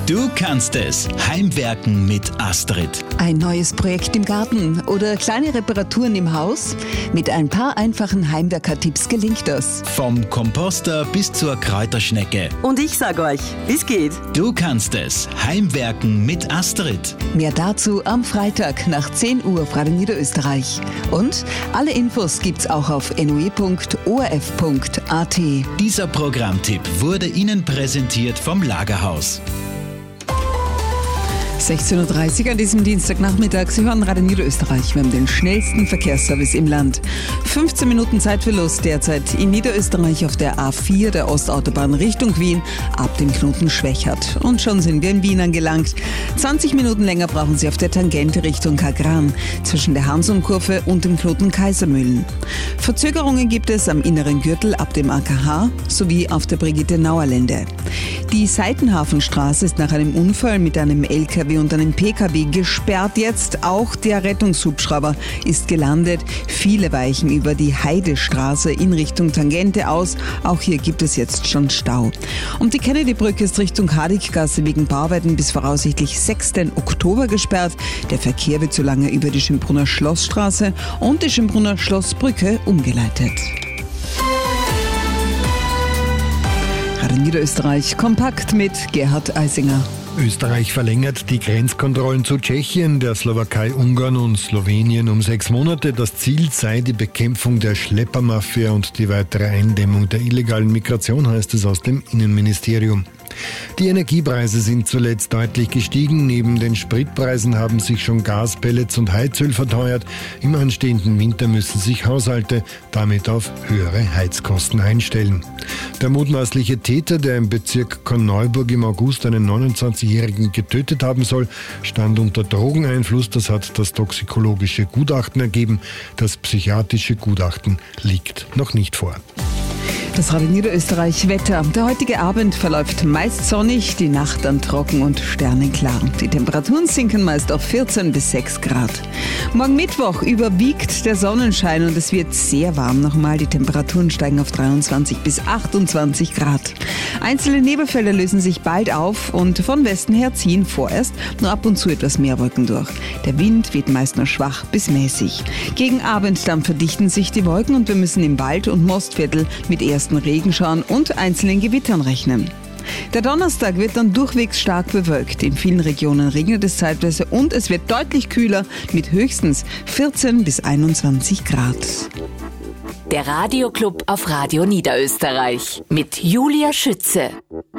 Du kannst es. Heimwerken mit Astrid. Ein neues Projekt im Garten oder kleine Reparaturen im Haus? Mit ein paar einfachen Heimwerker-Tipps gelingt das. Vom Komposter bis zur Kräuterschnecke. Und ich sag euch, wie's geht. Du kannst es. Heimwerken mit Astrid. Mehr dazu am Freitag nach 10 Uhr auf Radio Niederösterreich. Und alle Infos gibt's auch auf noe.orf.at. Dieser Programmtipp wurde Ihnen präsentiert vom Lagerhaus. 16.30 Uhr an diesem Dienstagnachmittag. Sie hören Radio Niederösterreich. Wir haben den schnellsten Verkehrsservice im Land. 15 Minuten Zeitverlust derzeit in Niederösterreich auf der A4 der Ostautobahn Richtung Wien ab dem Knoten Schwächert. Und schon sind wir in Wien angelangt. 20 Minuten länger brauchen Sie auf der Tangente Richtung Kagran zwischen der Hansum-Kurve und dem Knoten Kaisermühlen. Verzögerungen gibt es am inneren Gürtel ab dem AKH sowie auf der Brigitte-Nauer-Lände. Die Seitenhafenstraße ist nach einem Unfall mit einem LKW und einem PKW gesperrt. Jetzt auch der Rettungshubschrauber ist gelandet. Viele weichen über die Heidestraße in Richtung Tangente aus. Auch hier gibt es jetzt schon Stau. Und die Kennedy-Brücke ist Richtung Hadikgasse wegen Bauarbeiten bis voraussichtlich 6. Oktober gesperrt. Der Verkehr wird so lange über die Schönbrunner Schlossstraße und die Schönbrunner Schlossbrücke umgeleitet. Radio Niederösterreich kompakt mit Gerhard Eisinger. Österreich verlängert die Grenzkontrollen zu Tschechien, der Slowakei, Ungarn und Slowenien um 6 Monate. Das Ziel sei die Bekämpfung der Schleppermafia und die weitere Eindämmung der illegalen Migration, heißt es aus dem Innenministerium. Die Energiepreise sind zuletzt deutlich gestiegen. Neben den Spritpreisen haben sich schon Gas, Pellets und Heizöl verteuert. Im anstehenden Winter müssen sich Haushalte damit auf höhere Heizkosten einstellen. Der mutmaßliche Täter, der im Bezirk Korneuburg im August einen 29-Jährigen getötet haben soll, stand unter Drogeneinfluss. Das hat das toxikologische Gutachten ergeben. Das psychiatrische Gutachten liegt noch nicht vor. Das Radio Niederösterreich Wetter. Der heutige Abend verläuft meist sonnig, die Nacht dann trocken und sternenklar. Die Temperaturen sinken meist auf 14 bis 6 Grad. Morgen Mittwoch überwiegt der Sonnenschein und es wird sehr warm nochmal. Die Temperaturen steigen auf 23 bis 28 Grad. Einzelne Nebelfelder lösen sich bald auf und von Westen her ziehen vorerst nur ab und zu etwas mehr Wolken durch. Der Wind weht meist nur schwach bis mäßig. Gegen Abend dann verdichten sich die Wolken und wir müssen im Wald- und Mostviertel mit ersten Regenschauern und einzelnen Gewittern rechnen. Der Donnerstag wird dann durchwegs stark bewölkt. In vielen Regionen regnet es zeitweise und es wird deutlich kühler mit höchstens 14 bis 21 Grad. Der Radioclub auf Radio Niederösterreich mit Julia Schütze.